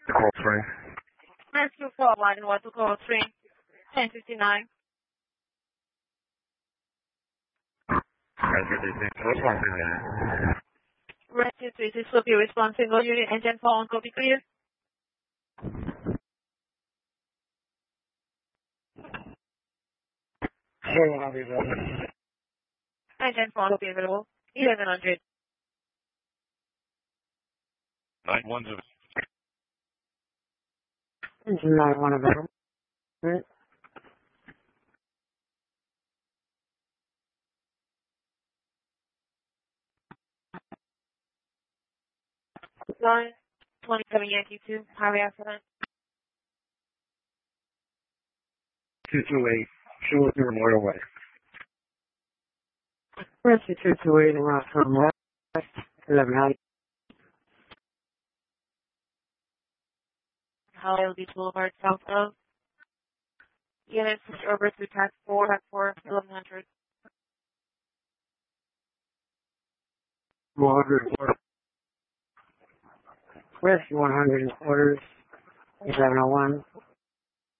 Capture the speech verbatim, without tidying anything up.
The Cold Spring. Rescue four one one to Cold Spring. ten fifty-nine. Rescue three six, what's wrong with that? Rescue three six will be response single unit engine four on copy clear. Sure, I'll be available. Engine four will be available. eleven hundred. nine one zero. Engine nine one available. Right. Line twenty-seven Yankee two, highway accident. two two eight, Schuler Memorial Way. Rescue two two eight around from West, eleven hundred. Hollywood Beach Boulevard, south of. Unit switch over to tax four, tax four, eleven hundred. one hundred quarters. Rescue one hundred and quarters, eleven oh one.